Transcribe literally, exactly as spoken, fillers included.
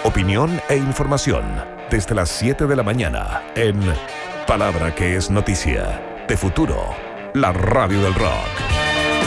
Opinión e información desde las siete de la mañana en Palabra que es Noticia, de Futuro, la radio del rock.